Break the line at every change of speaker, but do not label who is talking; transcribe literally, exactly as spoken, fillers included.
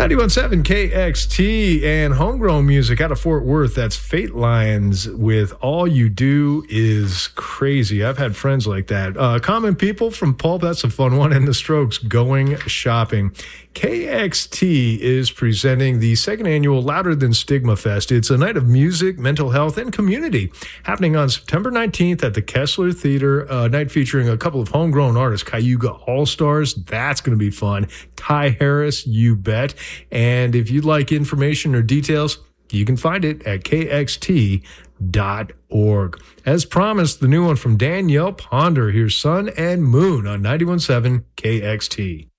ninety-one point seven K X T and homegrown music out of Fort Worth. That's Fate Lions with All You Do Is Crazy. I've had friends like that. Uh, Common People from Pulp, that's a fun one. And The Strokes, Going Shopping. K X T is presenting the second annual Louder Than Stigma Fest. It's a night of music, mental health, and community happening on September nineteenth at the Kessler Theater. A night featuring a couple of homegrown artists, Cayuga All-Stars. That's going to be fun. Ty Harris, you bet. And if you'd like information or details, you can find it at k x t dot org. As promised, the new one from Danielle Ponder. Here's Sun and Moon on ninety-one point seven K X T.